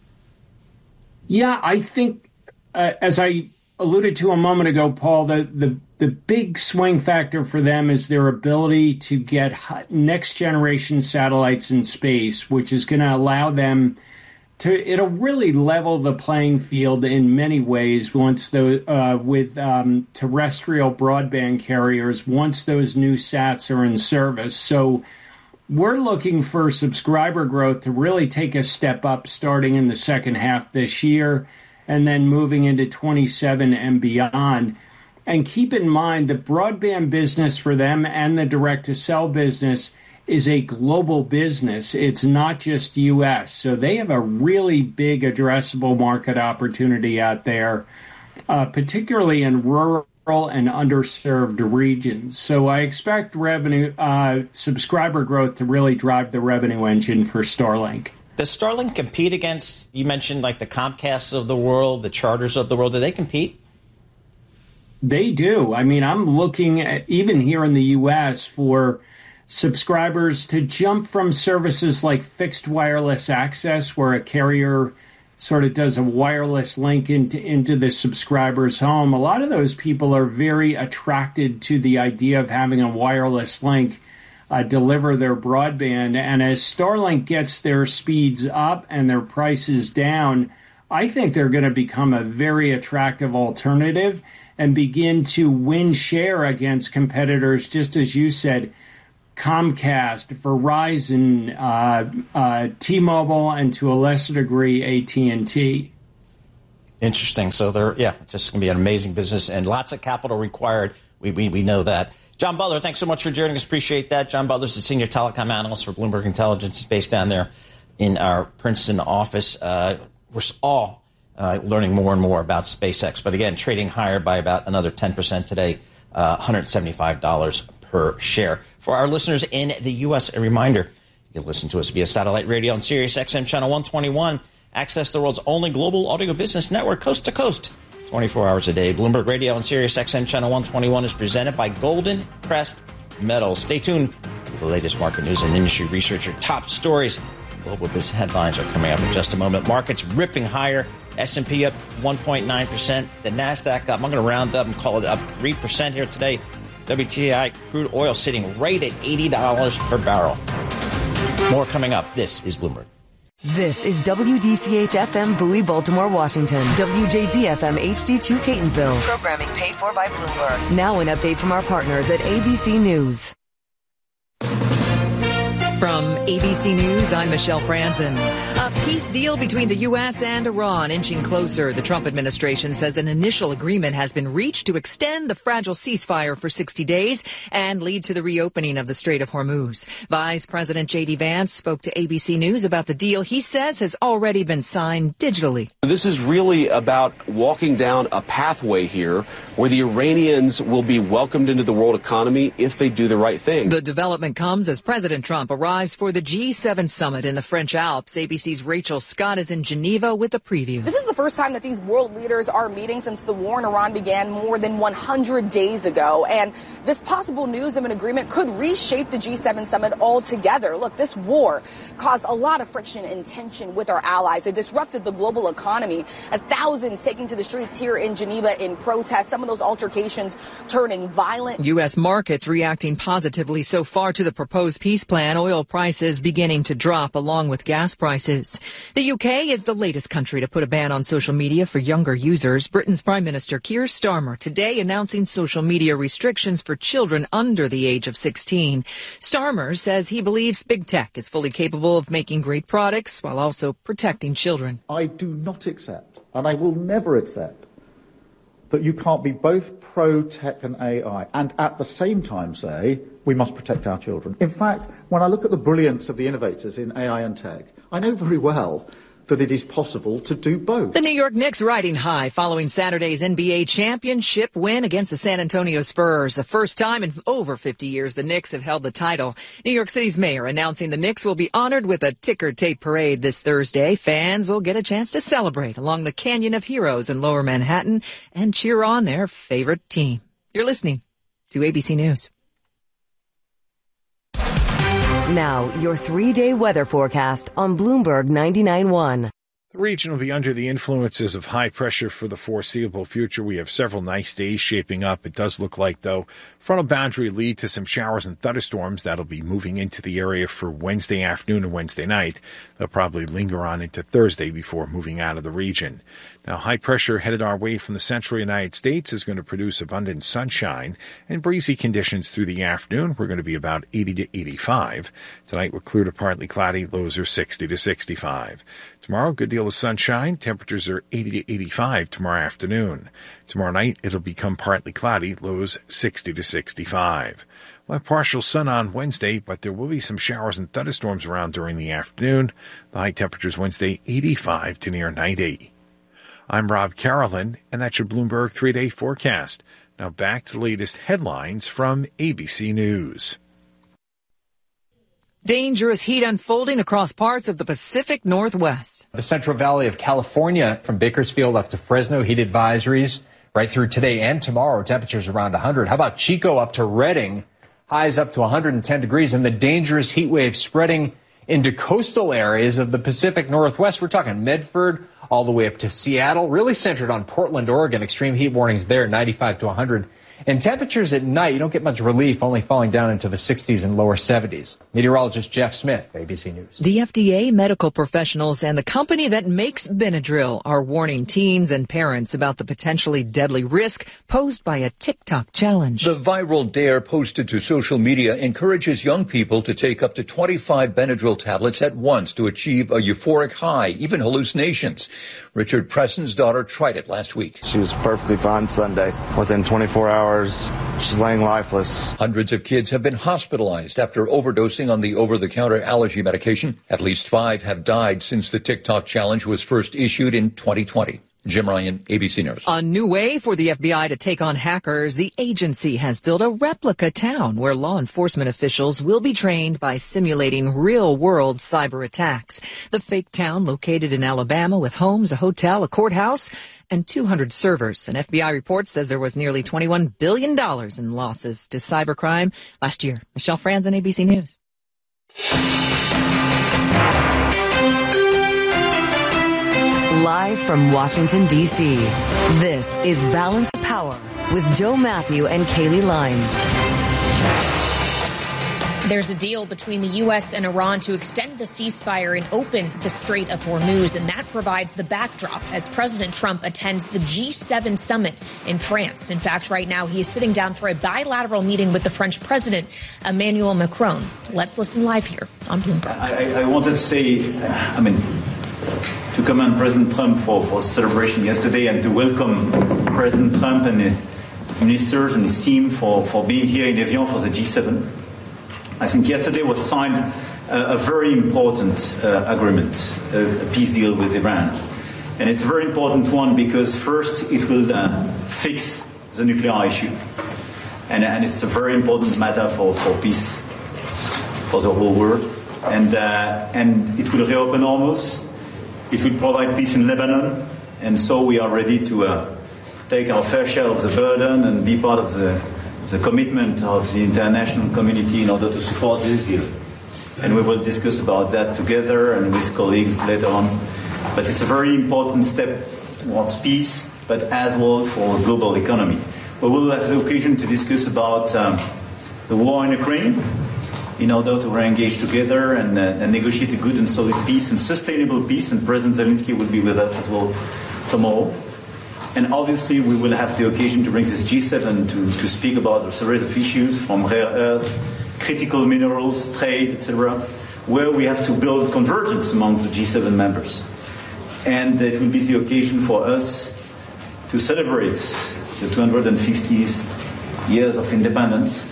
Yeah, I think, uh, as I alluded to a moment ago, Paul, the, the, the big swing factor for them is their ability to get next-generation satellites in space, which is going to allow them to, it'll really level the playing field in many ways once the, uh, with um, terrestrial broadband carriers, once those new sats are in service. So we're looking for subscriber growth to really take a step up starting in the second half this year and then moving into twenty-seven and beyond. And keep in mind, the broadband business for them and the direct-to-cell business is a global business. It's not just U S. So they have a really big addressable market opportunity out there, uh, particularly in rural and underserved regions. So I expect revenue, uh, subscriber growth to really drive the revenue engine for Starlink. Does Starlink compete against, you mentioned like the Comcasts of the world, the Charters of the world? Do they compete? They do. I mean, I'm looking at, even here in the U S, for subscribers to jump from services like fixed wireless access, where a carrier sort of does a wireless link into, into the subscriber's home. A lot of those people are very attracted to the idea of having a wireless link uh, deliver their broadband. And as Starlink gets their speeds up and their prices down, I think they're going to become a very attractive alternative and begin to win share against competitors, just as you said, Comcast, Verizon, uh, uh, T-Mobile, and to a lesser degree, A T and T. Interesting. So they're, yeah, just going to be an amazing business and lots of capital required. We, we, we know that. John Butler, thanks so much for joining us. Appreciate that. John Butler's the senior telecom analyst for Bloomberg Intelligence, based down there in our Princeton office. Uh, we're all uh, learning more and more about SpaceX. But again, trading higher by about another ten percent today, uh, one hundred seventy-five dollars per share. For our listeners in the U S, a reminder, you can listen to us via satellite radio on Sirius X M channel one twenty-one. Access the world's only global audio business network, coast to coast, twenty-four hours a day. Bloomberg Radio on Sirius X M channel one twenty-one is presented by Golden Crest Metals. Stay tuned for the latest market news and industry research. Your top stories, global business headlines are coming up in just a moment. Markets ripping higher. S and P up one point nine percent. The NASDAQ up. I'm going to round up and call it up three percent here today. W T I crude oil sitting right at eighty dollars per barrel. More coming up. This is Bloomberg. This is W D C H F M Bowie, Baltimore, Washington. W J Z F M H D two Catonsville. Programming paid for by Bloomberg. Now an update from our partners at A B C News. From A B C News, I'm Michelle Franzen. A peace deal between the U S and Iran inching closer. The Trump administration says an initial agreement has been reached to extend the fragile ceasefire for sixty days and lead to the reopening of the Strait of Hormuz. Vice President J D Vance spoke to A B C News about the deal he says has already been signed digitally. This is really about walking down a pathway here where the Iranians will be welcomed into the world economy if they do the right thing. The development comes as President Trump arrives for the G seven summit in the French Alps. A B C's Rachel Scott is in Geneva with a preview. This is the first time that these world leaders are meeting since the war in Iran began more than one hundred days ago. And this possible news of an agreement could reshape the G seven summit altogether. Look, this war caused a lot of friction and tension with our allies. It disrupted the global economy. And thousands taking to the streets here in Geneva in protest. Some of those altercations turning violent. U S markets reacting positively so far to the proposed peace plan. Oil prices beginning to drop along with gas prices. The U K is the latest country to put a ban on social media for younger users. Britain's Prime Minister Keir Starmer today announcing social media restrictions for children under the age of sixteen. Starmer says he believes big tech is fully capable of making great products while also protecting children. I do not accept, and I will never accept, that you can't be both pro-tech and A I and at the same time say we must protect our children. In fact, when I look at the brilliance of the innovators in A I and tech, I know very well that it is possible to do both. The New York Knicks riding high following Saturday's N B A championship win against the San Antonio Spurs. The first time in over fifty years the Knicks have held the title. New York City's mayor announcing the Knicks will be honored with a ticker tape parade this Thursday. Fans will get a chance to celebrate along the Canyon of Heroes in Lower Manhattan and cheer on their favorite team. You're listening to A B C News. Now, your three-day weather forecast on Bloomberg ninety-nine point one. The region will be under the influences of high pressure for the foreseeable future. We have several nice days shaping up. It does look like, though, frontal boundary lead to some showers and thunderstorms that'll be moving into the area for Wednesday afternoon and Wednesday night. They'll probably linger on into Thursday before moving out of the region. Now, high pressure headed our way from the central United States is going to produce abundant sunshine and breezy conditions through the afternoon. We're going to be about eighty to eighty-five. Tonight, we're clear to partly cloudy. Lows are sixty to sixty-five. Tomorrow, good deal of sunshine. Temperatures are eighty to eighty-five tomorrow afternoon. Tomorrow night, it'll become partly cloudy. Lows sixty to sixty-five. We'll have partial sun on Wednesday, but there will be some showers and thunderstorms around during the afternoon. The high temperatures Wednesday, eighty-five to near ninety. I'm Rob Carolyn, and that's your Bloomberg three-day forecast. Now back to the latest headlines from A B C News. Dangerous heat unfolding across parts of the Pacific Northwest. The Central Valley of California, from Bakersfield up to Fresno, heat advisories right through today and tomorrow. Temperatures around one hundred. How about Chico up to Redding? Highs up to one hundred ten degrees, and the dangerous heat wave spreading into coastal areas of the Pacific Northwest. We're talking Medford all the way up to Seattle, really centered on Portland, Oregon. Extreme heat warnings there, ninety-five to one hundred. And temperatures at night, you don't get much relief, only falling down into the sixties and lower seventies. Meteorologist Jeff Smith, A B C News. The F D A, medical professionals, and the company that makes Benadryl are warning teens and parents about the potentially deadly risk posed by a TikTok challenge. The viral dare posted to social media encourages young people to take up to twenty-five Benadryl tablets at once to achieve a euphoric high, even hallucinations. Richard Preston's daughter tried it last week. She was perfectly fine Sunday. Within twenty-four hours, she's laying lifeless. Hundreds of kids have been hospitalized after overdosing on the over-the-counter allergy medication. At least five have died since the TikTok challenge was first issued in twenty twenty. Jim Ryan, A B C News. A new way for the F B I to take on hackers. The agency has built a replica town where law enforcement officials will be trained by simulating real-world cyber attacks. The fake town, located in Alabama with homes, a hotel, a courthouse, and two hundred servers. An F B I report says there was nearly twenty-one billion dollars in losses to cybercrime last year. Michelle Franzen, A B C News. Live from Washington, D C, this is Balance of Power with Joe Matthew and Kaylee Lines. There's a deal between the U S and Iran to extend the ceasefire and open the Strait of Hormuz, and that provides the backdrop as President Trump attends the G seven summit in France. In fact, right now he is sitting down for a bilateral meeting with the French President, Emmanuel Macron. Let's listen live here on Bloomberg. I, I wanted to say, I mean, to commend President Trump for, for the celebration yesterday and to welcome President Trump and his ministers and his team for, for being here in Evian for the G seven. I think yesterday was signed a, a very important uh, agreement, a, a peace deal with Iran. And it's a very important one because first it will uh, fix the nuclear issue. And, and it's a very important matter for, for peace for the whole world. And, uh, and it will reopen Hormuz. It will provide peace in Lebanon, and so we are ready to uh, take our fair share of the burden and be part of the, the commitment of the international community in order to support this deal. And we will discuss about that together and with colleagues later on. But it's a very important step towards peace, but as well for a global economy. We will have the occasion to discuss about um, the war in Ukraine, in order to re-engage together and, uh, and negotiate a good and solid peace and sustainable peace. And President Zelensky will be with us as well tomorrow. And obviously we will have the occasion to bring this G seven to, to speak about a series of issues from rare earths, critical minerals, trade, et cetera, where we have to build convergence among the G seven members. And it will be the occasion for us to celebrate the two hundred fiftieth years of independence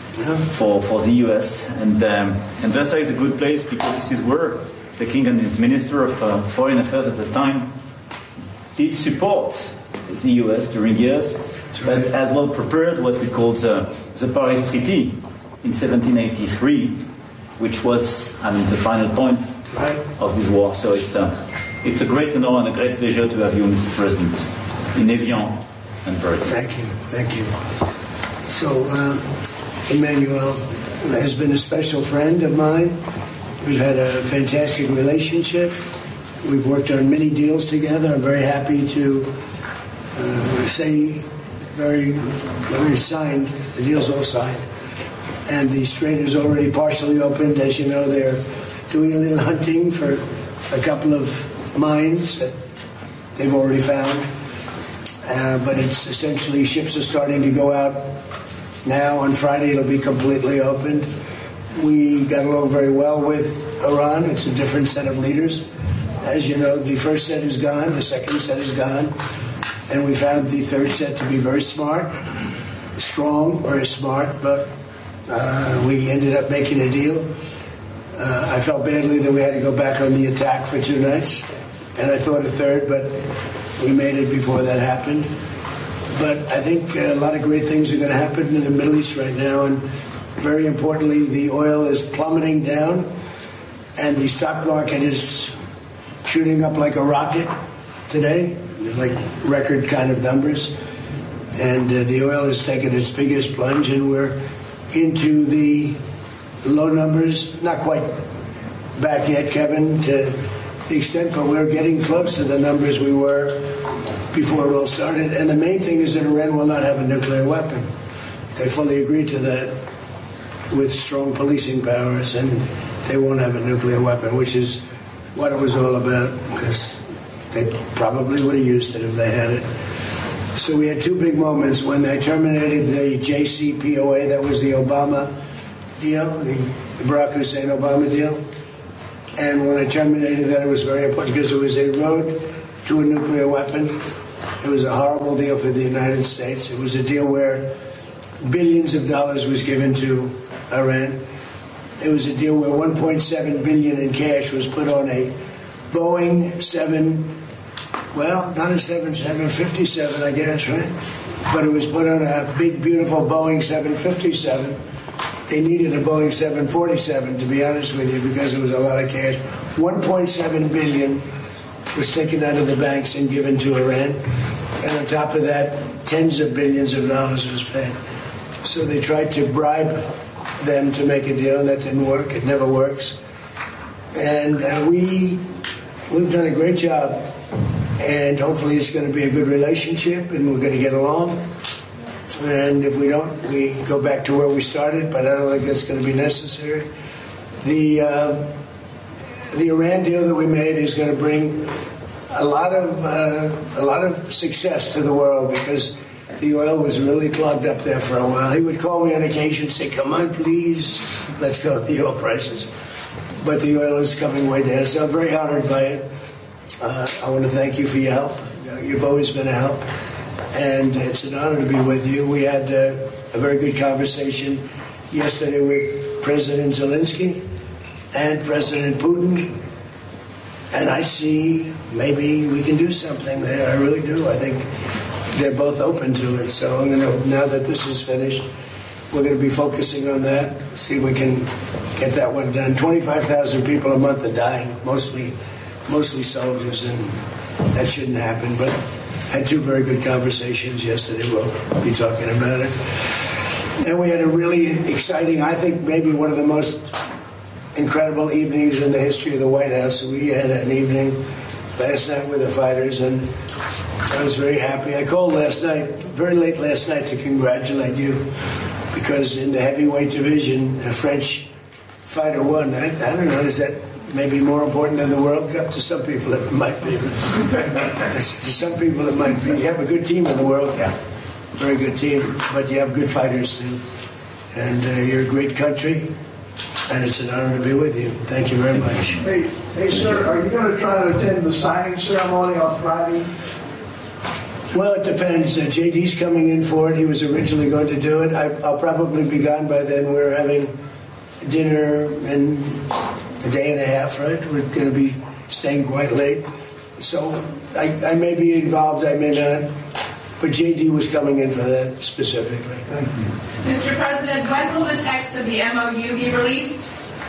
for for the U S and um, and Versailles is a good place because this is where the King and his Minister of uh, Foreign Affairs at the time did support the U S during years, but as well prepared what we called the, the Paris Treaty in seventeen eighty-three, which was I mean the final point right. of this war. So it's a it's a great honor and a great pleasure to have you, Mister President, in Evian and Paris. Thank you, thank you. So. Uh, Emmanuel has been a special friend of mine. We've had a fantastic relationship. We've worked on many deals together. I'm very happy to uh, say very, very signed. The deal's all signed. And the strait is already partially opened. As you know, they're doing a little hunting for a couple of mines that they've already found. Uh, but it's essentially ships are starting to go out. Now, on Friday, it'll be completely opened. We got along very well with Iran. It's a different set of leaders. As you know, the first set is gone, the second set is gone, and we found the third set to be very smart, strong, very smart, but uh, we ended up making a deal. Uh, I felt badly that we had to go back on the attack for two nights, and I thought a third, but we made it before that happened. But I think a lot of great things are going to happen in the Middle East right now. And very importantly, the oil is plummeting down and the stock market is shooting up like a rocket today, like record kind of numbers. And uh, the oil has taken its biggest plunge and we're into the low numbers, not quite back yet, Kevin, to the extent, but we're getting close to the numbers we were before it all started. And the main thing is that Iran will not have a nuclear weapon. They fully agreed to that with strong policing powers, and they won't have a nuclear weapon, which is what it was all about, because they probably would have used it if they had it. So we had two big moments. When they terminated the J C P O A, that was the Obama deal, the Barack Hussein Obama deal. And when I terminated that, it was very important because it was a road to a nuclear weapon. It was a horrible deal for the United States. It was a deal where billions of dollars was given to Iran. It was a deal where one point seven billion dollars in cash was put on a Boeing seven, well, not a seven fifty-seven, I guess, right? But it was put on a big, beautiful Boeing seven fifty-seven. They needed a Boeing seven forty-seven, to be honest with you, because it was a lot of cash. one point seven billion dollars was taken out of the banks and given to Iran. And on top of that, tens of billions of dollars was paid. So they tried to bribe them to make a deal, and that didn't work. It never works. And uh, we, we've done a great job. And hopefully it's going to be a good relationship, and we're going to get along. And if we don't, we go back to where we started, but I don't think that's going to be necessary. The uh, the Iran deal that we made is going to bring a lot of uh, a lot of success to the world, because the oil was really clogged up there for a while. He would call me on occasion and say, "Come on, please, let's go with the oil prices." But the oil is coming way down, so I'm very honored by it. Uh, I want to thank you for your help. You've always been a help. And it's an honor to be with you. We had uh, a very good conversation yesterday with President Zelensky and President Putin. And I see maybe we can do something there. I really do. I think they're both open to it. So I'm going to, now that this is finished, we're going to be focusing on that, see if we can get that one done. twenty-five thousand people a month are dying, mostly mostly soldiers, and that shouldn't happen. But had two very good conversations yesterday. We'll be talking about it. And we had a really exciting, I think maybe one of the most incredible evenings in the history of the White House. We had an evening last night with the fighters, and I was very happy. I called last night, very late last night, to congratulate you, because in the heavyweight division, a French fighter won. I, I don't know, is that maybe more important than the World Cup? To some people it might be. To some people it might be. You have a good team in the World Cup. Very good team, but you have good fighters too. And uh, you're a great country, and it's an honor to be with you. Thank you very much. Hey, hey sir, are you going to try to attend the signing ceremony on Friday? Well, it depends. Uh, J D's coming in for it. He was originally going to do it. I, I'll probably be gone by then. We're having dinner in a day and a half, right? We're going to be staying quite late. So I, I may be involved, I may not. But J D was coming in for that specifically. Thank you. Mister President, when will the text of the M O U be released?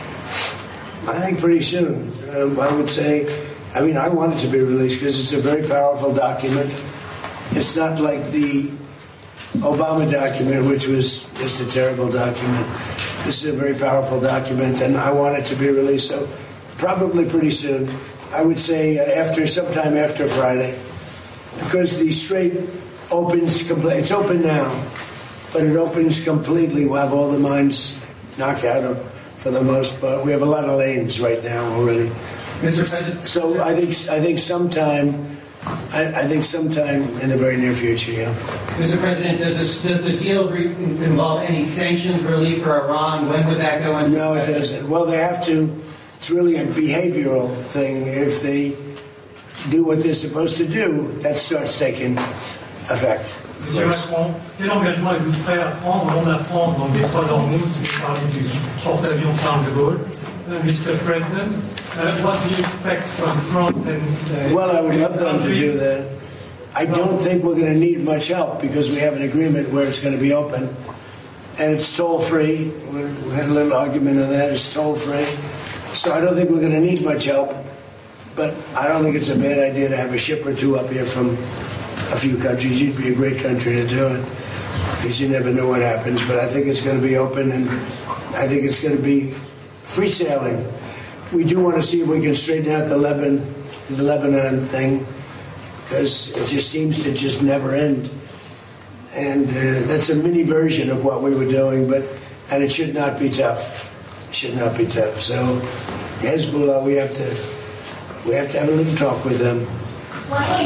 I think pretty soon. Um, I would say, I mean, I want it to be released because it's a very powerful document. It's not like the Obama document, which was just a terrible document. This is a very powerful document, and I want it to be released. So probably pretty soon. I would say uh, after, sometime after Friday, because the Strait opens, completely. It's open now, but it opens completely. We'll have all the mines knocked out for the most part. We have a lot of lanes right now already. Mister President. So I think I think sometime, I, I think sometime in the very near future, yeah. Mister President, does, this, does the deal re- involve any sanctions relief for Iran? When would that go into No, it doesn't. Well, they have to. It's really a behavioral thing. If they do what they're supposed to do, that starts taking effect. Monsieur Macron, quel engagement êtes-vous prêt à prendre au nom de la France dans le détroit d'Ormuz? Vous parlez du porte-avions Charles de Gaulle. Uh, Mister President, uh, what do you expect from France and... Uh, well, I would love them to do that. I don't think we're going to need much help because we have an agreement where it's going to be open. And it's toll-free. We had a little argument on that. It's toll-free. So I don't think we're going to need much help. But I don't think it's a bad idea to have a ship or two up here from a few countries. You'd be a great country to do it because you never know what happens. But I think it's going to be open, and I think it's going to be free sailing. We do want to see if we can straighten out the Lebanon, the Lebanon thing because it just seems to just never end. And uh, that's a mini version of what we were doing, but and it should not be tough. It should not be tough. So Hezbollah, we have to we have to have a little talk with them. Je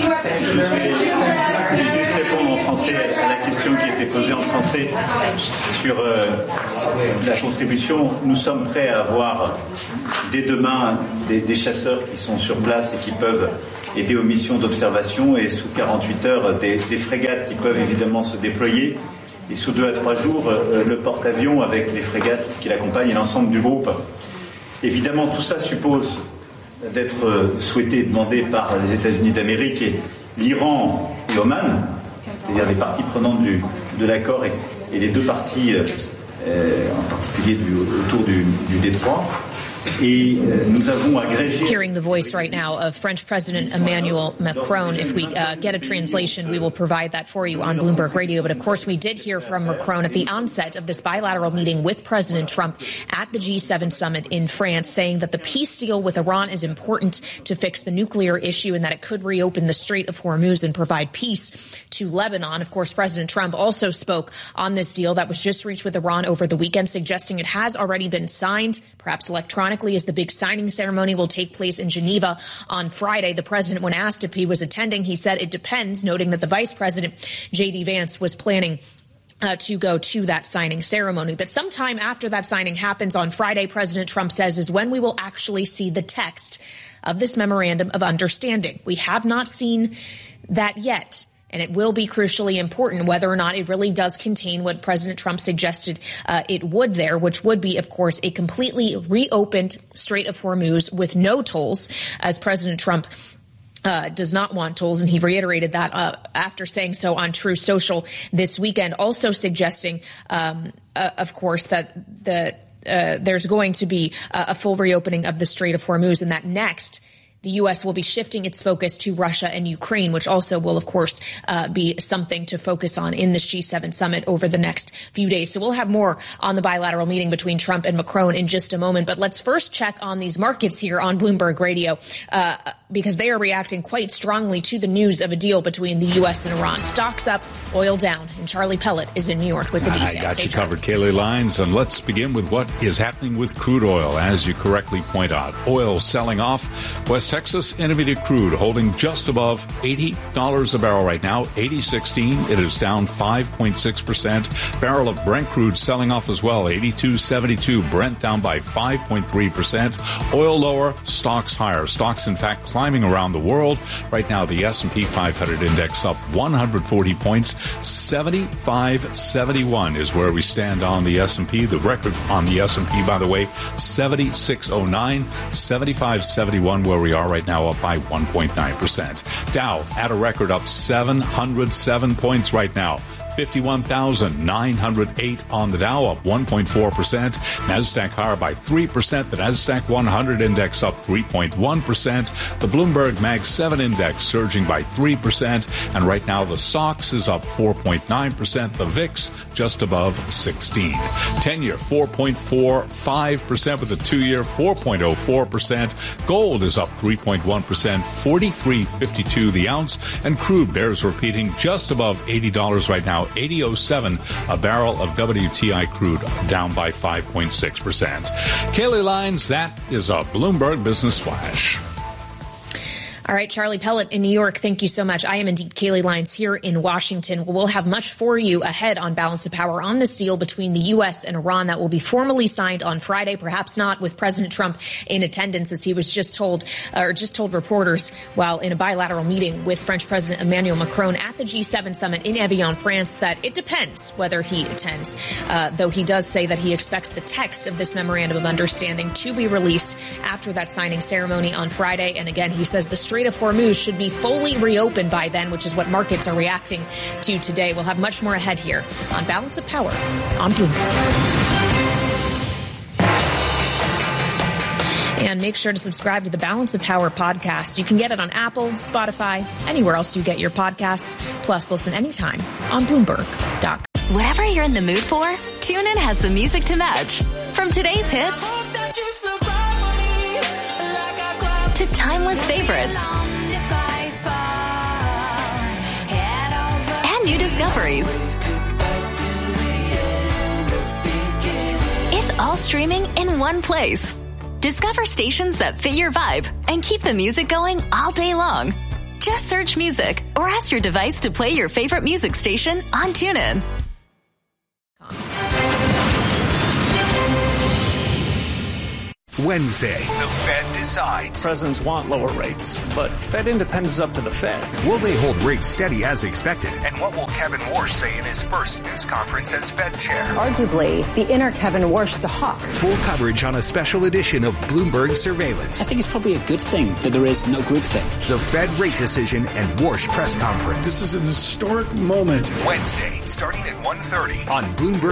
vais juste répondre en français à la question qui était posée en français sur euh, la contribution. Nous sommes prêts à avoir dès demain des, des chasseurs qui sont sur place et qui peuvent aider aux missions d'observation et sous quarante-huit heures des, des frégates qui peuvent évidemment se déployer et sous deux à trois jours euh, le porte-avions avec les frégates qui l'accompagnent et l'ensemble du groupe. Évidemment tout ça suppose d'être souhaité et demandé par les États-Unis d'Amérique et l'Iran et Oman, c'est-à-dire les parties prenantes du, de l'accord et, et les deux parties euh, en particulier du, autour du, du détroit. Et euh, nous avons agrégé. Hearing the voice right now of French President Emmanuel Macron. If we uh, get a translation, we will provide that for you on Bloomberg Radio. But of course, we did hear from Macron at the onset of this bilateral meeting with President Trump at the G seven summit in France, saying that the peace deal with Iran is important to fix the nuclear issue and that it could reopen the Strait of Hormuz and provide peace to Lebanon. Of course, President Trump also spoke on this deal that was just reached with Iran over the weekend, suggesting it has already been signed, perhaps electronically, as the big signing ceremony will take place in Geneva on Friday. The president, when asked if he was attending, he said it depends, noting that the vice president, J D Vance, was planning Uh, to go to that signing ceremony. But sometime after that signing happens on Friday, President Trump says is when we will actually see the text of this memorandum of understanding. We have not seen that yet. And it will be crucially important whether or not it really does contain what President Trump suggested uh, it would there, which would be, of course, a completely reopened Strait of Hormuz with no tolls, as President Trump Uh, does not want tolls, and he reiterated that uh, after saying so on True Social this weekend, also suggesting, um, uh, of course, that the uh, there's going to be uh, a full reopening of the Strait of Hormuz, and that next the U S will be shifting its focus to Russia and Ukraine, which also will, of course, uh, be something to focus on in this G seven summit over the next few days. So we'll have more on the bilateral meeting between Trump and Macron in just a moment. But let's first check on these markets here on Bloomberg Radio, uh, because they are reacting quite strongly to the news of a deal between the U S and Iran. Stocks up, oil down, and Charlie Pellet is in New York with the details. I got hey, you Charlie. covered, Kaylee Lyons, and let's begin with what is happening with crude oil. As you correctly point out, oil selling off. West Texas Intermediate crude holding just above eighty dollars a barrel right now, eighty sixteen. It is down five point six percent. Barrel of Brent crude selling off as well, eighty-two seventy-two. Brent down by five point three percent. Oil lower, stocks higher. Stocks, in fact, climbing around the world. Right now, the S and P five hundred index up one hundred forty points. seventy-five seventy-one is where we stand on the S and P. The record on the S and P, by the way, seventy-six oh nine. seventy-five seventy-one where we are right now, up by one point nine percent. Dow at a record up seven hundred seven points right now. fifty-one thousand nine hundred eight on the Dow, up one point four percent. NASDAQ higher by three percent. The NASDAQ one hundred index up three point one percent. The Bloomberg Mag seven index surging by three percent. And right now the S O X is up four point nine percent. The V I X just above sixteen. ten-year four point four five percent with the two-year four point oh four percent. Gold is up three point one percent, forty-three fifty-two the ounce. And crude bears repeating just above eighty dollars right now. eighty oh seven a barrel of W T I crude, down by five point six percent. Kaylee Lyons, that is a Bloomberg Business Flash. All right, Charlie Pellet in New York, thank you so much. I am indeed Kaylee Lyons here in Washington. We'll have much for you ahead on Balance of Power on this deal between the U S and Iran that will be formally signed on Friday, perhaps not with President Trump in attendance, as he was just told, or just told reporters while in a bilateral meeting with French President Emmanuel Macron at the G seven summit in Evian, France, that it depends whether he attends, uh, though he does say that he expects the text of this memorandum of understanding to be released after that signing ceremony on Friday. And again, he says the Strait of Hormuz should be fully reopened by then, which is what markets are reacting to today. We'll have much more ahead here on Balance of Power on Bloomberg. And make sure to subscribe to the Balance of Power podcast. You can get it on Apple, Spotify, anywhere else you get your podcasts. Plus, listen anytime on Bloomberg dot com. Whatever you're in the mood for, TuneIn has the music to match. From today's hits to timeless favorites and new discoveries. It's all streaming in one place. Discover stations that fit your vibe and keep the music going all day long. Just search music or ask your device to play your favorite music station on TuneIn. Wednesday, the Fed decides. Presidents want lower rates, but Fed independence is up to the Fed. Will they hold rates steady as expected? And what will Kevin Warsh say in his first news conference as Fed chair? Arguably, the inner Kevin Warsh is a hawk. Full coverage on a special edition of Bloomberg Surveillance. I think it's probably a good thing that there is no groupthink. The Fed rate decision and Warsh press conference. This is an historic moment. Wednesday, starting at one thirty on Bloomberg.